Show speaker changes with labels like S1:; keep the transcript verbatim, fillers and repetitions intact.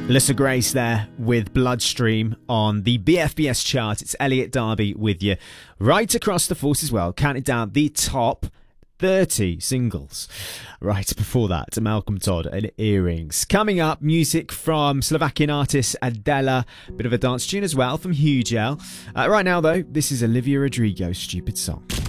S1: Alyssa Grace there with Bloodstream on the B F B S chart. It's Elliot Darby with you right across the force as well, counting down the top thirty singles. Right before that, Malcolm Todd and Earrings. Coming up, music from Slovakian artist Adela, bit of a dance tune as well from Hugel. Uh, right now though, this is Olivia Rodrigo's Stupid Song.